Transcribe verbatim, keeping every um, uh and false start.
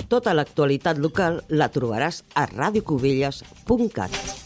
Tota l'actualitat local la trobaràs a radiocubelles punt cat.